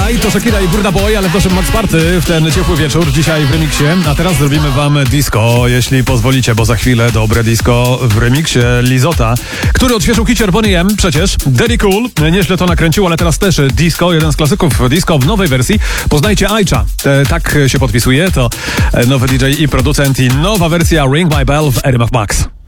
Hi, to Shakira i Burna Boy, ale proszę Max Party w ten ciepły wieczór dzisiaj w remiksie. A teraz zrobimy wam disco, jeśli pozwolicie, bo za chwilę dobre disco w remiksie Lizota, który odświeżył hicior Boney M. Przecież Daddy Cool nieźle to nakręcił, ale teraz też disco, jeden z klasyków disco w nowej wersji. Poznajcie Aisha. Tak się podpisuje, to nowy DJ i producent i nowa wersja Ring My Bell w RMF Max.